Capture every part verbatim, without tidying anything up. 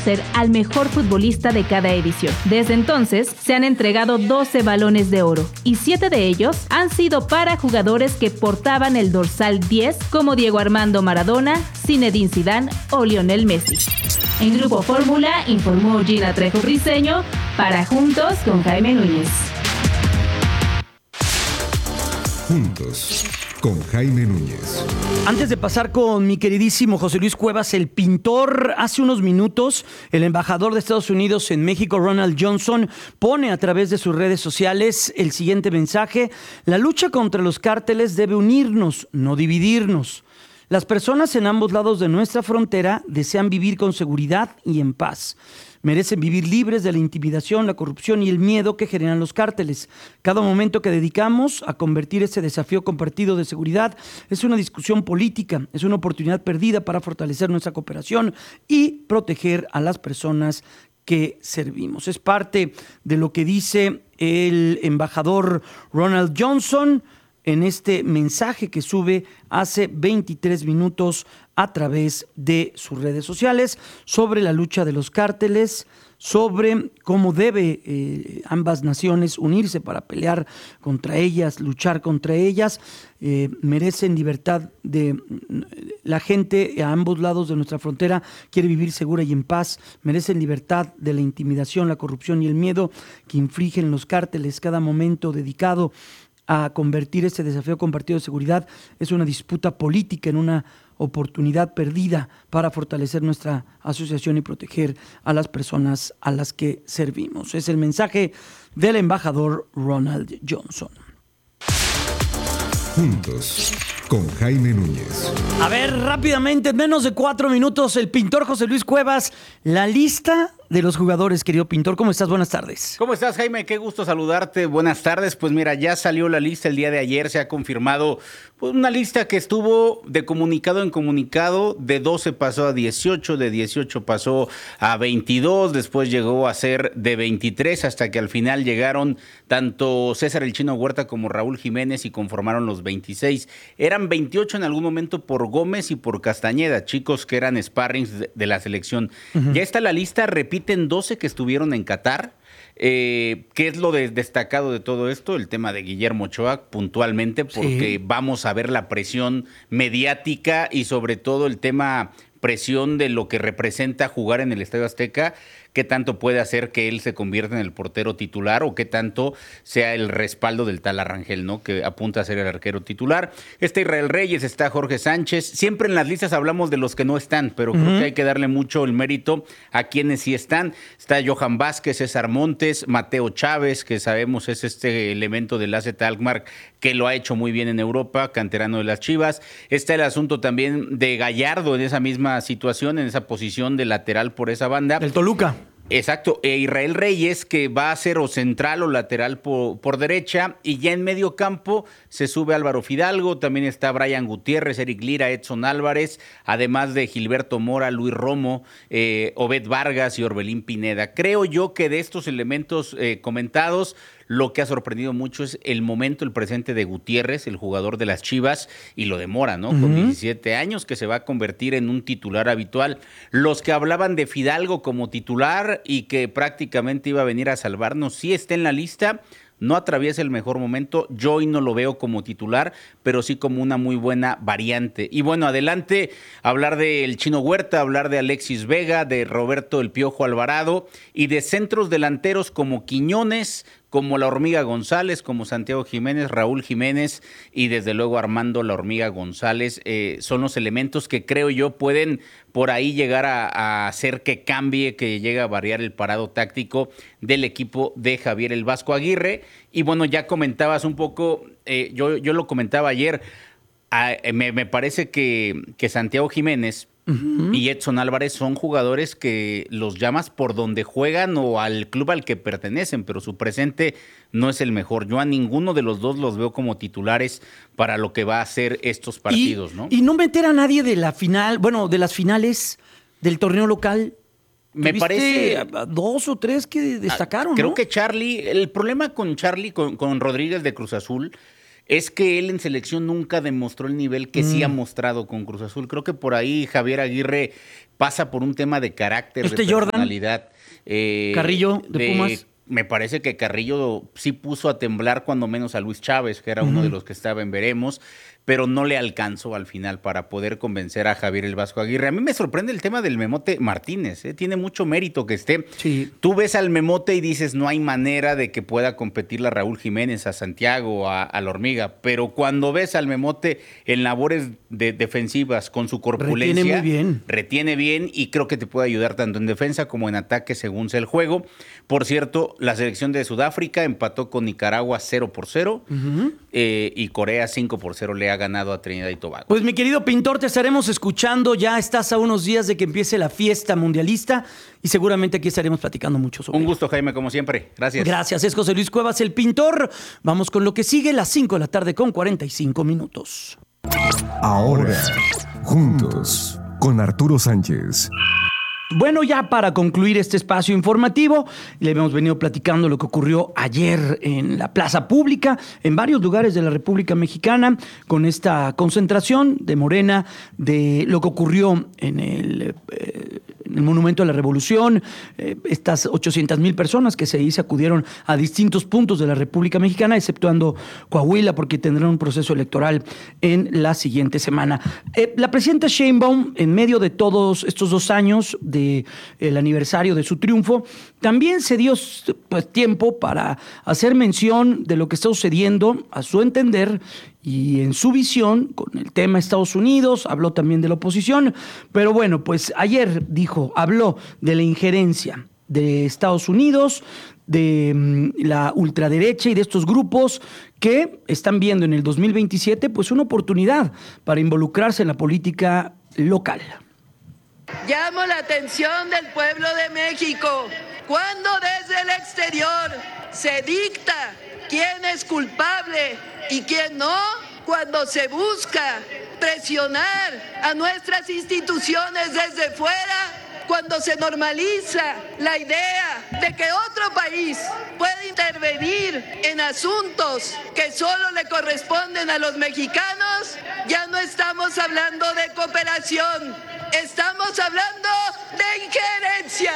reconocer al mejor futbolista de cada edición. Desde entonces, se han entregado doce balones de oro y siete de ellos han sido para jugadores que portaban el dorsal diez como Diego Armando Maradona, Zinedine Zidane o Lionel Messi. En Grupo Fórmula informó Gina Trejo Briceño para Juntos con Jaime Núñez. Juntos con Jaime Núñez. Antes de pasar con mi queridísimo José Luis Cuevas, el pintor, hace unos minutos el embajador de Estados Unidos en México, Ronald Johnson, pone a través de sus redes sociales el siguiente mensaje: la lucha contra los cárteles debe unirnos, no dividirnos. Las personas en ambos lados de nuestra frontera desean vivir con seguridad y en paz. Merecen vivir libres de la intimidación, la corrupción y el miedo que generan los cárteles. Cada momento que dedicamos a convertir ese desafío compartido de seguridad es una discusión política, es una oportunidad perdida para fortalecer nuestra cooperación y proteger a las personas que servimos. Es parte de lo que dice el embajador Ronald Johnson en este mensaje que sube hace veintitrés minutos a través de sus redes sociales sobre la lucha de los cárteles, sobre cómo debe eh, ambas naciones unirse para pelear contra ellas, luchar contra ellas. Eh, merecen libertad de la gente a ambos lados de nuestra frontera, quiere vivir segura y en paz. Merecen libertad de la intimidación, la corrupción y el miedo que infligen los cárteles. Cada momento dedicado a convertir este desafío compartido de seguridad es una disputa política en una oportunidad perdida para fortalecer nuestra asociación y proteger a las personas a las que servimos. Es el mensaje del embajador Ronald Johnson. Juntos con Jaime Núñez. A ver, rápidamente, en menos de cuatro minutos, el pintor José Luis Cuevas, la lista de los jugadores, querido pintor. ¿Cómo estás? Buenas tardes. ¿Cómo estás, Jaime? Qué gusto saludarte. Buenas tardes. Pues mira, ya salió la lista el día de ayer. Se ha confirmado pues, una lista que estuvo de comunicado en comunicado. De doce pasó a dieciocho, de dieciocho pasó a veintidós, después llegó a ser de veintitrés, hasta que al final llegaron tanto César el Chino Huerta como Raúl Jiménez y conformaron los veintiséis. Eran veintiocho en algún momento por Gómez y por Castañeda, chicos que eran sparrings de, de la selección. Uh-huh. Ya está la lista, repite en doce que estuvieron en Qatar. Eh, ¿Qué es lo de, destacado de todo esto? El tema de Guillermo Ochoa, puntualmente, porque sí, vamos a ver la presión mediática y sobre todo el tema presión de lo que representa jugar en el Estadio Azteca. ¿Qué tanto puede hacer que él se convierta en el portero titular o qué tanto sea el respaldo del tal Arrangel, ¿no? Que apunta a ser el arquero titular? Está Israel Reyes, está Jorge Sánchez. Siempre en las listas hablamos de los que no están, pero uh-huh. creo que hay que darle mucho el mérito a quienes sí están. Está Johan Vázquez, César Montes, Mateo Chávez, que sabemos es este elemento del A Z Alkmaar que lo ha hecho muy bien en Europa, canterano de las Chivas. Está el asunto también de Gallardo en esa misma situación, en esa posición de lateral por esa banda. El Toluca. Exacto, e Israel Reyes, que va a ser o central o lateral por, por derecha, y ya en medio campo se sube Álvaro Fidalgo, también está Brian Gutiérrez, Eric Lira, Edson Álvarez, además de Gilberto Mora, Luis Romo, eh, Obed Vargas y Orbelín Pineda. Creo yo que de estos elementos eh, comentados, lo que ha sorprendido mucho es el momento, el presente de Gutiérrez, el jugador de las Chivas, y lo de Mora, ¿no? Uh-huh. Con diecisiete años, que se va a convertir en un titular habitual. Los que hablaban de Fidalgo como titular y que prácticamente iba a venir a salvarnos, sí está en la lista. No atraviesa el mejor momento, yo hoy no lo veo como titular, pero sí como una muy buena variante. Y bueno, adelante, hablar del Chino Huerta, hablar de Alexis Vega, de Roberto El Piojo Alvarado y de centros delanteros como Quiñones, como la Hormiga González, como Santiago Jiménez, Raúl Jiménez y desde luego Armando la Hormiga González. Eh, son los elementos que creo yo pueden por ahí llegar a, a hacer que cambie, que llegue a variar el parado táctico del equipo de Javier el Vasco Aguirre. Y bueno, ya comentabas un poco, eh, yo, yo lo comentaba ayer, a, me, me parece que, que Santiago Jiménez Uh-huh. y Edson Álvarez son jugadores que los llamas por donde juegan o al club al que pertenecen, pero su presente no es el mejor. Yo a ninguno de los dos los veo como titulares para lo que va a ser estos partidos, y, ¿no? Y no meter a nadie de la final, bueno, de las finales del torneo local. Me parece a dos o tres que destacaron, creo ¿no? que Charlie, el problema con Charlie, con, con Rodríguez de Cruz Azul, es que él en selección nunca demostró el nivel que mm. sí ha mostrado con Cruz Azul. Creo que por ahí Javier Aguirre pasa por un tema de carácter, este de personalidad. Jordan, eh, Carrillo de, de Pumas. Me parece que Carrillo sí puso a temblar cuando menos a Luis Chávez, que era uh-huh. uno de los que estaba en veremos, pero no le alcanzó al final para poder convencer a Javier el Vasco Aguirre. A mí me sorprende el tema del Memote Martínez, ¿eh? Tiene mucho mérito que esté. Sí. Tú ves al Memote y dices, no hay manera de que pueda competirle a Raúl Jiménez, a Santiago, a, a la Hormiga, pero cuando ves al Memote en labores de defensivas con su corpulencia, retiene muy bien. Retiene bien y creo que te puede ayudar tanto en defensa como en ataque según sea el juego. Por cierto, la selección de Sudáfrica empató con Nicaragua cero por cero uh-huh. eh, y Corea cinco por cero le ha ganado a Trinidad y Tobago. Pues mi querido Pintor, te estaremos escuchando. Ya estás a unos días de que empiece la fiesta mundialista y seguramente aquí estaremos platicando mucho sobre Un gusto, ello. Jaime, como siempre. Gracias. Gracias, es José Luis Cuevas, el Pintor. Vamos con lo que sigue, las cinco de la tarde con cuarenta y cinco minutos. Ahora, juntos, con Arturo Sánchez. Bueno, ya para concluir este espacio informativo, le hemos venido platicando lo que ocurrió ayer en la plaza pública, en varios lugares de la República Mexicana, con esta concentración de Morena, de lo que ocurrió en el, eh, en el Monumento a la Revolución, eh, estas ochocientas mil personas que se, se acudieron a distintos puntos de la República Mexicana, exceptuando Coahuila, porque tendrán un proceso electoral en la siguiente semana. Eh, la presidenta Sheinbaum, en medio de todos estos dos años de el aniversario de su triunfo, también se dio pues, tiempo para hacer mención de lo que está sucediendo a su entender y en su visión con el tema Estados Unidos. Habló también de la oposición, pero bueno, pues ayer dijo, habló de la injerencia de Estados Unidos, de um, la ultraderecha y de estos grupos que están viendo en el dos mil veintisiete pues una oportunidad para involucrarse en la política local. Llamo la atención del pueblo de México. Cuando desde el exterior se dicta quién es culpable y quién no, cuando se busca presionar a nuestras instituciones desde fuera, cuando se normaliza la idea de que otro país puede intervenir en asuntos que solo le corresponden a los mexicanos, ya no estamos hablando de cooperación, estamos hablando de injerencia.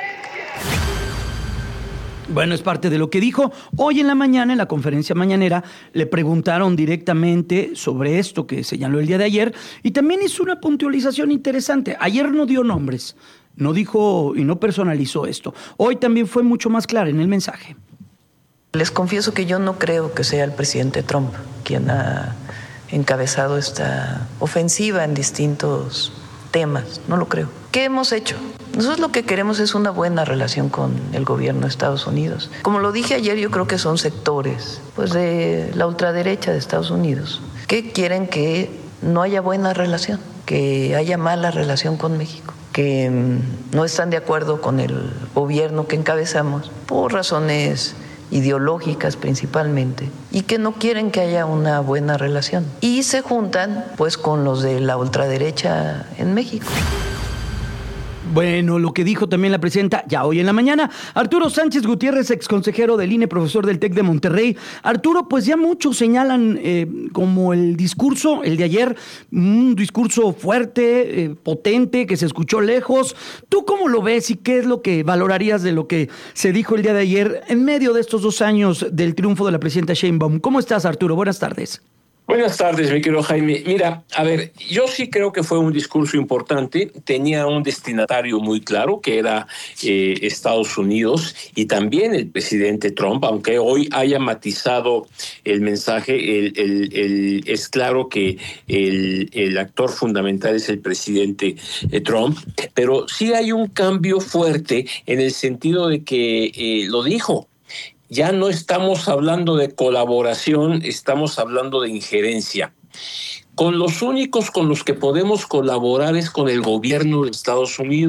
Bueno, es parte de lo que dijo. Hoy en la mañana, en la conferencia mañanera, le preguntaron directamente sobre esto que señaló el día de ayer y también hizo una puntualización interesante. Ayer no dio nombres, no dijo y no personalizó esto. Hoy también fue mucho más clara en el mensaje. Les confieso que yo no creo que sea el presidente Trump quien ha encabezado esta ofensiva en distintos temas, no lo creo. ¿Qué hemos hecho? Nosotros lo que queremos es una buena relación con el gobierno de Estados Unidos. Como lo dije ayer, yo creo que son sectores pues, de la ultraderecha de Estados Unidos que quieren que no haya buena relación, que haya mala relación con México, que no están de acuerdo con el gobierno que encabezamos por razones ideológicas principalmente, y que no quieren que haya una buena relación. Y se juntan pues con los de la ultraderecha en México. Bueno, lo que dijo también la presidenta ya hoy en la mañana. Arturo Sánchez Gutiérrez, exconsejero del I N E, profesor del TEC de Monterrey. Arturo, pues ya muchos señalan eh, como el discurso, el de ayer, un discurso fuerte, eh, potente, que se escuchó lejos. ¿Tú cómo lo ves y qué es lo que valorarías de lo que se dijo el día de ayer en medio de estos dos años del triunfo de la presidenta Sheinbaum? ¿Cómo estás, Arturo? Buenas tardes. Buenas tardes, mi querido Jaime. Mira, a ver, yo sí creo que fue un discurso importante, tenía un destinatario muy claro, que era eh, Estados Unidos y también el presidente Trump, aunque hoy haya matizado el mensaje, el, el, el, es claro que el, el actor fundamental es el presidente eh, Trump, pero sí hay un cambio fuerte en el sentido de que eh, lo dijo. Ya no estamos hablando de colaboración, estamos hablando de injerencia. Con los únicos con los que podemos colaborar es con el gobierno de Estados Unidos.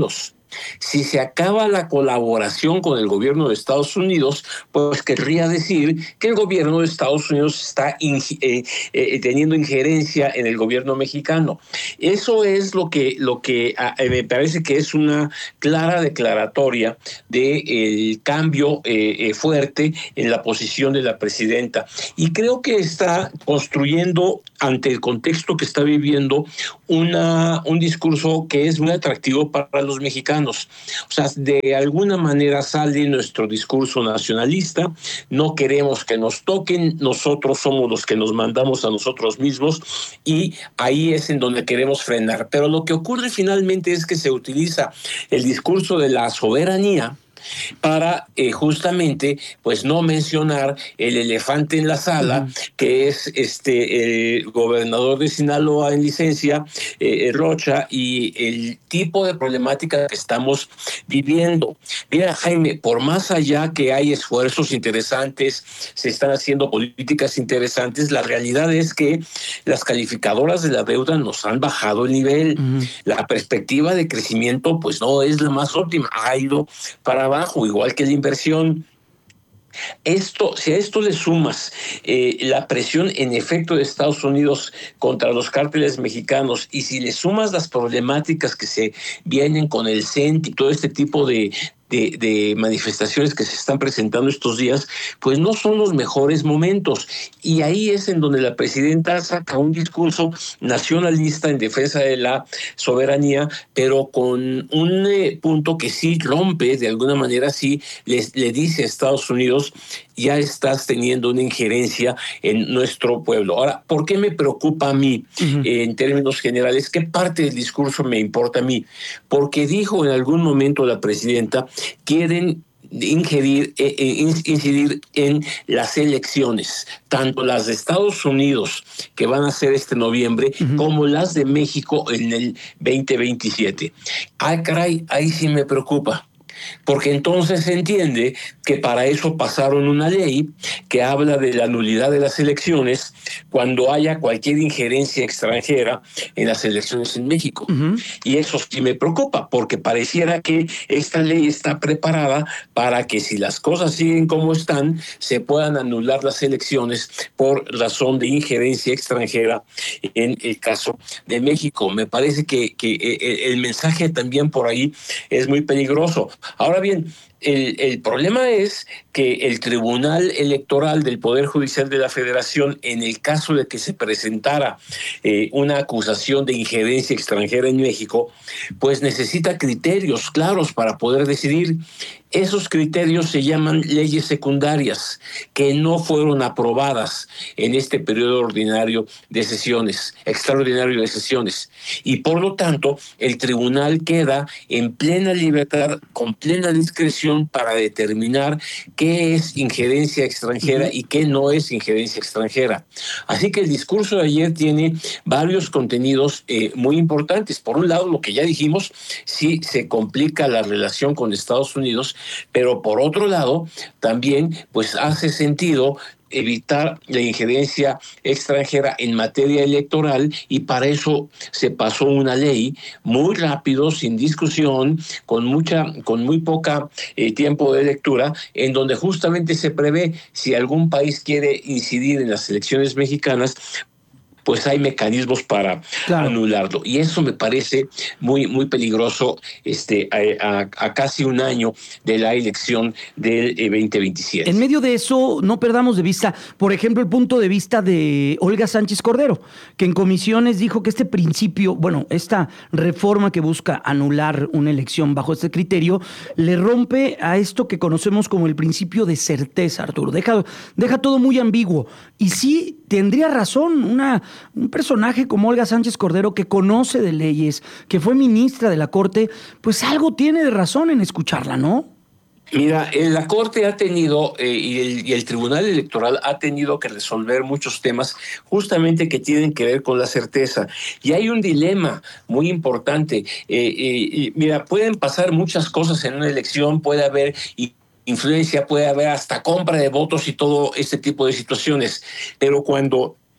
Si se acaba la colaboración con el gobierno de Estados Unidos, pues querría decir que el gobierno de Estados Unidos está ingi- eh, eh, teniendo injerencia en el gobierno mexicano. Eso es lo que, lo que eh, me parece que es una clara declaratoria del cambio eh, eh, fuerte en la posición de la presidenta. Y creo que está construyendo, ante el contexto que está viviendo, una, un discurso que es muy atractivo para los mexicanos. O sea, de alguna manera sale nuestro discurso nacionalista, no queremos que nos toquen, nosotros somos los que nos mandamos a nosotros mismos, y ahí es en donde queremos frenar. Pero lo que ocurre finalmente es que se utiliza el discurso de la soberanía para eh, justamente pues no mencionar el elefante en la sala, uh-huh. que es este el gobernador de Sinaloa en licencia, eh, Rocha, y el tipo de problemática que estamos viviendo. Mira, Jaime, por más allá que hay esfuerzos interesantes, se están haciendo políticas interesantes, la realidad es que las calificadoras de la deuda nos han bajado el nivel. Uh-huh. La perspectiva de crecimiento pues no es la más óptima, ha ido para abajo, igual que la inversión. Esto, si a esto le sumas eh, la presión en efecto de Estados Unidos contra los cárteles mexicanos, y si le sumas las problemáticas que se vienen con el C E N T y todo este tipo de, de, de manifestaciones que se están presentando estos días, pues no son los mejores momentos. Y ahí es en donde la presidenta saca un discurso nacionalista en defensa de la soberanía, pero con un eh, punto que sí rompe, de alguna manera sí le, le dice a Estados Unidos: ya estás teniendo una injerencia en nuestro pueblo. Ahora, ¿por qué me preocupa a mí? Uh-huh. Eh, en términos generales, ¿qué parte del discurso me importa a mí? Porque dijo en algún momento la presidenta, quieren ingerir, eh, eh, incidir en las elecciones, tanto las de Estados Unidos, que van a ser este noviembre, uh-huh. como las de México en el veinte veintisiete. Ah, caray, ahí sí me preocupa. Porque entonces se entiende que para eso pasaron una ley que habla de la nulidad de las elecciones cuando haya cualquier injerencia extranjera en las elecciones en México. Uh-huh. Y eso sí me preocupa, porque pareciera que esta ley está preparada para que, si las cosas siguen como están, se puedan anular las elecciones por razón de injerencia extranjera en el caso de México. Me parece que, que el mensaje también por ahí es muy peligroso. Ahora bien, el, el problema es que el Tribunal Electoral del Poder Judicial de la Federación, en el caso de que se presentara eh, una acusación de injerencia extranjera en México, pues necesita criterios claros para poder decidir. Esos criterios se llaman leyes secundarias, que no fueron aprobadas en este periodo ordinario de sesiones, extraordinario de sesiones. Y por lo tanto, el tribunal queda en plena libertad, con plena discreción, para determinar qué es injerencia extranjera uh-huh. y qué no es injerencia extranjera. Así que el discurso de ayer tiene varios contenidos eh, muy importantes. Por un lado, lo que ya dijimos, sí se complica la relación con Estados Unidos, pero por otro lado, también pues hace sentido evitar la injerencia extranjera en materia electoral, y para eso se pasó una ley muy rápido, sin discusión, con mucha, con muy poca eh, tiempo de lectura, en donde justamente se prevé, si algún país quiere incidir en las elecciones mexicanas, pues hay mecanismos para claro. anularlo. Y eso me parece muy, muy peligroso este, a, a, a casi un año de la elección del eh, veinte veintisiete. En medio de eso, no perdamos de vista, por ejemplo, el punto de vista de Olga Sánchez Cordero, que en comisiones dijo que este principio, bueno, esta reforma que busca anular una elección bajo este criterio, le rompe a esto que conocemos como el principio de certeza, Arturo. Deja, deja todo muy ambiguo. Y sí, tendría razón, una... un personaje como Olga Sánchez Cordero, que conoce de leyes, que fue ministra de la Corte, pues algo tiene de razón en escucharla, ¿no? Mira, la Corte ha tenido eh, y, el, y el Tribunal Electoral ha tenido que resolver muchos temas justamente que tienen que ver con la certeza. Y hay un dilema muy importante. Eh, eh, y mira, pueden pasar muchas cosas en una elección, puede haber... Y influencia, puede haber hasta compra de votos y todo este tipo de situaciones. Pero cuando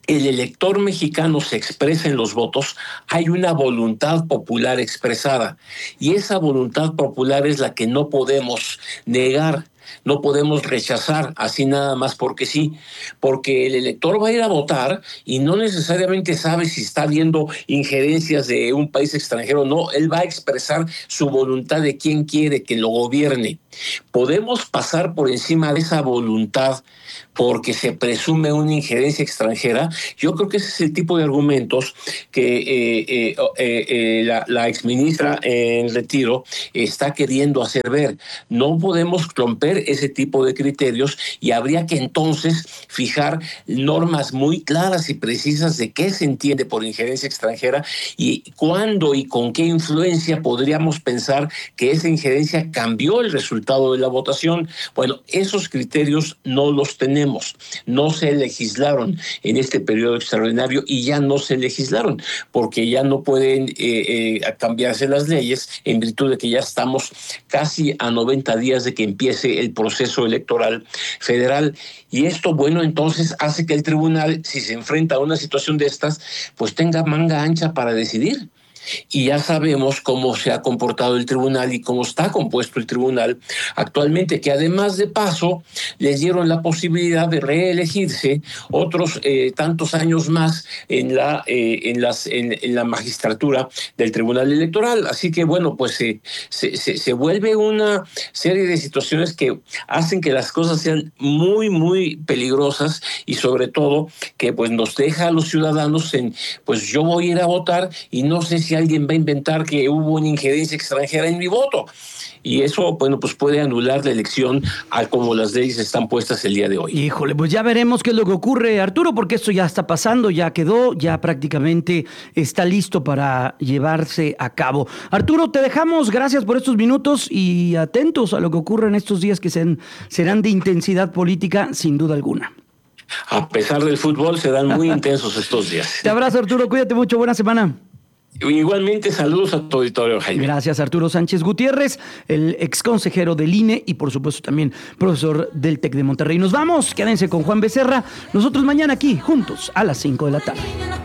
el elector mexicano se expresa en los votos, hay una voluntad popular expresada. Y esa voluntad popular es la que no podemos negar. No podemos rechazar así nada más porque sí, porque el elector va a ir a votar y no necesariamente sabe si está viendo injerencias de un país extranjero, no, él va a expresar su voluntad de quién quiere que lo gobierne. Podemos pasar por encima de esa voluntad porque se presume una injerencia extranjera. Yo creo que ese es el tipo de argumentos que eh, eh, eh, eh, la, la exministra en retiro está queriendo hacer ver. No podemos romper ese tipo de criterios y habría que entonces fijar normas muy claras y precisas de qué se entiende por injerencia extranjera y cuándo y con qué influencia podríamos pensar que esa injerencia cambió el resultado de la votación. Bueno, esos criterios no los tenemos, no se legislaron en este periodo extraordinario y ya no se legislaron porque ya no pueden eh, eh, cambiarse las leyes en virtud de que ya estamos casi a noventa días de que empiece el proceso electoral federal. Y esto, bueno, entonces hace que el tribunal, si se enfrenta a una situación de estas, pues tenga manga ancha para decidir. Y ya sabemos cómo se ha comportado el tribunal y cómo está compuesto el tribunal actualmente, que además de paso les dieron la posibilidad de reelegirse otros eh, tantos años más en la, eh, en, las, en, en la magistratura del Tribunal Electoral. Así que bueno, pues eh, se, se, se vuelve una serie de situaciones que hacen que las cosas sean muy, muy peligrosas y sobre todo que pues nos deja a los ciudadanos en, pues yo voy a ir a votar y no sé si alguien va a inventar que hubo una injerencia extranjera en mi voto. Y eso, bueno, pues puede anular la elección a como las leyes están puestas el día de hoy. Híjole, pues ya veremos qué es lo que ocurre, Arturo, porque esto ya está pasando, ya quedó, ya prácticamente está listo para llevarse a cabo. Arturo, te dejamos, gracias por estos minutos y atentos a lo que ocurre en estos días que serán, serán de intensidad política, sin duda alguna. A pesar del fútbol, serán muy intensos estos días. Te abrazo, Arturo, cuídate mucho, buena semana. Igualmente, saludos a tu auditorio, Jaime. Gracias, Arturo Sánchez Gutiérrez, el ex consejero del I N E y por supuesto también profesor del TEC de Monterrey. Nos vamos, quédense con Juan Becerra. Nosotros mañana aquí, juntos, a las cinco de la tarde.